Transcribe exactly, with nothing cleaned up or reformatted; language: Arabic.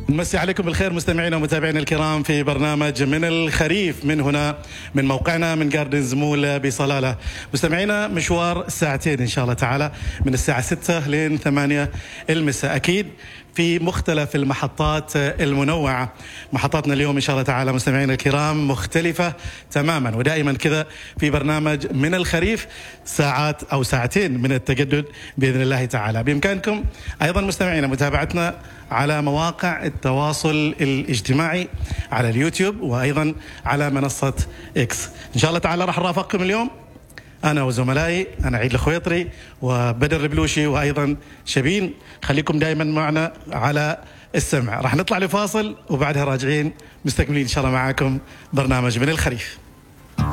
نمسي عليكم بالخير مستمعينا ومتابعينا الكرام في برنامج من الخريف من هنا من موقعنا من جاردنز مول بصلالة. مستمعينا مشوار ساعتين إن شاء الله تعالى من الساعة ستة لين ثمانية المساء، أكيد في مختلف المحطات المنوعة. محطاتنا اليوم إن شاء الله تعالى مستمعينا الكرام مختلفة تماما، ودائما كذا في برنامج من الخريف ساعات أو ساعتين من التجدد بإذن الله تعالى. بإمكانكم أيضا مستمعينا متابعتنا على مواقع التواصل الاجتماعي على اليوتيوب وأيضا على منصة إكس. إن شاء الله تعالى راح نرافقكم اليوم أنا وزملائي، أنا عيد الخويطري وبدر البلوشي وأيضا شبين. خليكم دائما معنا على السمع. راح نطلع لفاصل وبعدها راجعين مستكملين إن شاء الله معاكم برنامج من الخريف.